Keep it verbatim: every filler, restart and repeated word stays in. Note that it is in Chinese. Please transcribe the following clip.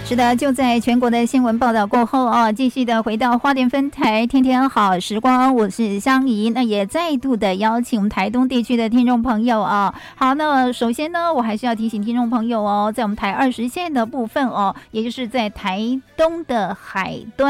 是的，就在全国的新闻报道过后啊，继续的回到花莲分台天天好时光，我是香怡。那也再度的邀请我们台东地区的听众朋友啊。好，那首先呢，我还是要提醒听众朋友哦，在我们台二十线的部分哦，也就是在台东的海端。